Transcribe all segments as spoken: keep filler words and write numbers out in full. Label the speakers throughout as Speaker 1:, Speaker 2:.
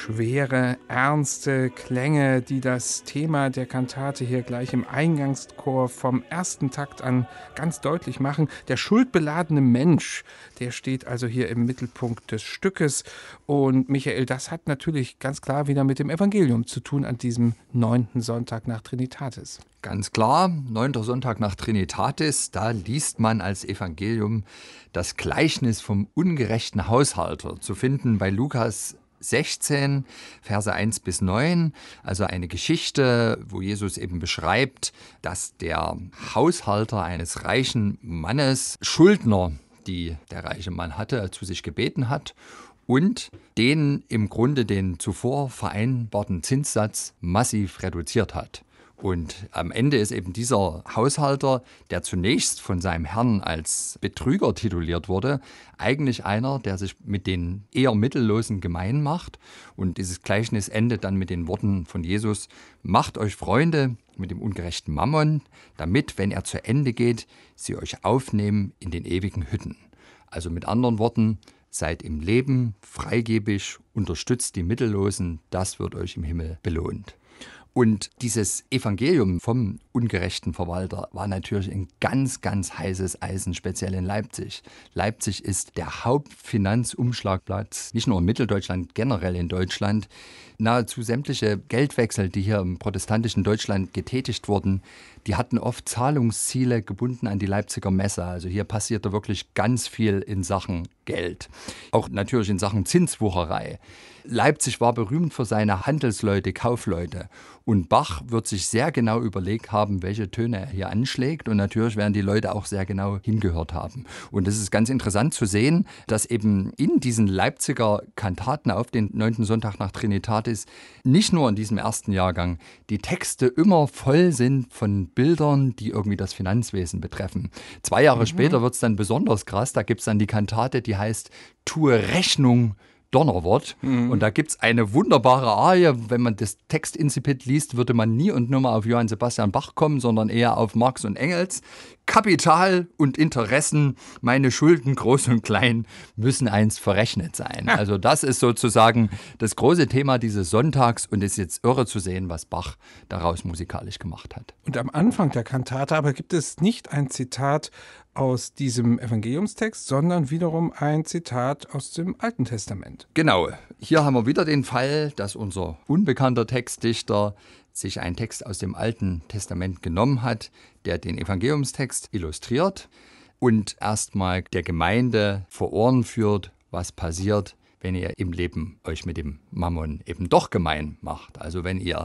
Speaker 1: schwere, ernste Klänge, die das Thema der Kantate hier gleich im Eingangschor vom ersten Takt an ganz deutlich machen. Der schuldbeladene Mensch, der steht also hier im Mittelpunkt des Stückes. Und Michael, das hat natürlich ganz klar wieder mit dem Evangelium zu tun an diesem neunten Sonntag nach Trinitatis.
Speaker 2: Ganz klar, neunter Sonntag nach Trinitatis, da liest man als Evangelium das Gleichnis vom ungerechten Haushalter, zu finden bei Lukas sechzehn, Verse eins bis neun, also eine Geschichte, wo Jesus eben beschreibt, dass der Haushalter eines reichen Mannes Schuldner, die der reiche Mann hatte, zu sich gebeten hat und den im Grunde den zuvor vereinbarten Zinssatz massiv reduziert hat. Und am Ende ist eben dieser Haushalter, der zunächst von seinem Herrn als Betrüger tituliert wurde, eigentlich einer, der sich mit den eher Mittellosen gemein macht. Und dieses Gleichnis endet dann mit den Worten von Jesus: Macht euch Freunde mit dem ungerechten Mammon, damit, wenn er zu Ende geht, sie euch aufnehmen in den ewigen Hütten. Also mit anderen Worten, seid im Leben freigebig, unterstützt die Mittellosen, das wird euch im Himmel belohnt. Und dieses Evangelium vom ungerechten Verwalter war natürlich ein ganz, ganz heißes Eisen, speziell in Leipzig. Leipzig ist der Hauptfinanzumschlagplatz, nicht nur in Mitteldeutschland, generell in Deutschland. Nahezu sämtliche Geldwechsel, die hier im protestantischen Deutschland getätigt wurden, die hatten oft Zahlungsziele gebunden an die Leipziger Messe. Also hier passierte wirklich ganz viel in Sachen Geld. Auch natürlich in Sachen Zinswucherei. Leipzig war berühmt für seine Handelsleute, Kaufleute. Und Bach wird sich sehr genau überlegt haben, welche Töne er hier anschlägt. Und natürlich werden die Leute auch sehr genau hingehört haben. Und es ist ganz interessant zu sehen, dass eben in diesen Leipziger Kantaten auf den neunten Sonntag nach Trinitatis, nicht nur in diesem ersten Jahrgang, die Texte immer voll sind von Bildern, die irgendwie das Finanzwesen betreffen. Zwei Jahre mhm. später wird es dann besonders krass. Da gibt es dann die Kantate, die heißt Tue Rechnung Donnerwort. Mhm. Und da gibt es eine wunderbare Arie. Wenn man das Textincipit liest, würde man nie und nimmer auf Johann Sebastian Bach kommen, sondern eher auf Marx und Engels. Kapital und Interessen, meine Schulden groß und klein, müssen einst verrechnet sein. Ja. Also das ist sozusagen das große Thema dieses Sonntags und es ist jetzt irre zu sehen, was Bach daraus musikalisch gemacht hat.
Speaker 1: Und am Anfang der Kantate aber gibt es nicht ein Zitat aus diesem Evangeliumstext, sondern wiederum ein Zitat aus dem Alten Testament.
Speaker 2: Genau, hier haben wir wieder den Fall, dass unser unbekannter Textdichter sich einen Text aus dem Alten Testament genommen hat, der den Evangeliumstext illustriert und erstmal der Gemeinde vor Ohren führt, was passiert, wenn ihr im Leben euch mit dem Mammon eben doch gemein macht. Also wenn ihr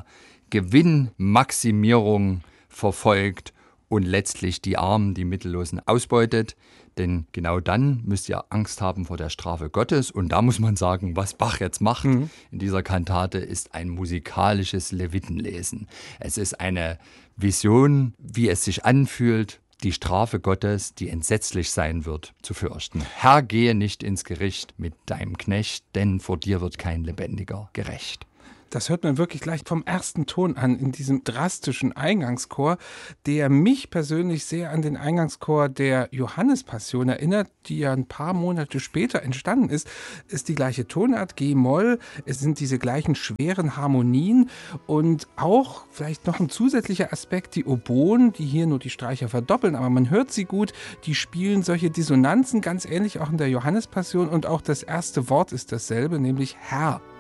Speaker 2: Gewinnmaximierung verfolgt und letztlich die Armen, die Mittellosen ausbeutet. Denn genau dann müsst ihr Angst haben vor der Strafe Gottes. Und da muss man sagen, was Bach jetzt macht mhm. in dieser Kantate, ist ein musikalisches Levitenlesen. Es ist eine Vision, wie es sich anfühlt, die Strafe Gottes, die entsetzlich sein wird, zu fürchten. Herr, gehe nicht ins Gericht mit deinem Knecht, denn vor dir wird kein Lebendiger gerecht.
Speaker 1: Das hört man wirklich gleich vom ersten Ton an in diesem drastischen Eingangschor, der mich persönlich sehr an den Eingangschor der Johannespassion erinnert, die ja ein paar Monate später entstanden ist. Ist die gleiche Tonart, G-Moll, es sind diese gleichen schweren Harmonien und auch vielleicht noch ein zusätzlicher Aspekt, die Oboen, die hier nur die Streicher verdoppeln, aber man hört sie gut, die spielen solche Dissonanzen, ganz ähnlich auch in der Johannespassion und auch das erste Wort ist dasselbe, nämlich Herr.